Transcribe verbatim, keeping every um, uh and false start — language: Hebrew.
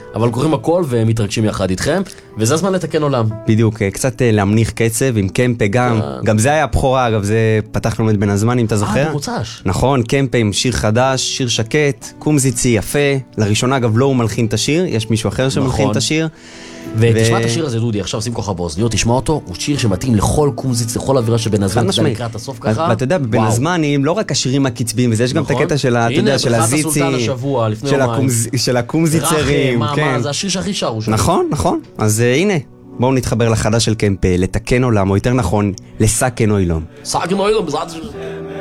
אבל קוראים הכל ומתרגשים יחד איתכם, וזה הזמן לתקן עולם. בדיוק, קצת להמניח קצב עם קמפה גם, גם זה היה הבכורה, אגב, זה פתח לומד בין הזמן, אם אתה זוכר. אה, בקוצש. נכון, קמפה עם שיר חדש, שיר שקט, קומזיצי יפה, לראשונה אגב לא הוא מלחין את השיר, יש מישהו אחר שמלחין את השיר. ותשמע את השיר הזה, דודי, עכשיו שים כוחה באוזניות, תשמע אותו, הוא שיר שמתאים לכל קומזיץ, לכל אווירה שבין הזמן, אתה לקראת הסוף ככה. ואתה יודע, בין הזמנים, לא רק השירים הקצביים, וזה יש גם את הקטע של הזיצי, של הקומזיצרים. זה השיר שהכי שרו. נכון, נכון. אז הנה, בואו נתחבר לחדש של קמפה, לתקן עולם, או יותר נכון, לסקן אוילום. סקן אוילום, בעזרת השם.